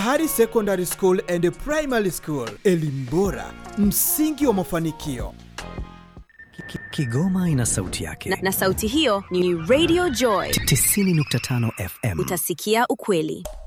Hari Secondary School and Primary School. Elimu bora, msingi wa mafanikio. Kigoma ina sauti yake. Na sauti hiyo ni Radio Joy 90.5 FM. Utasikia ukweli.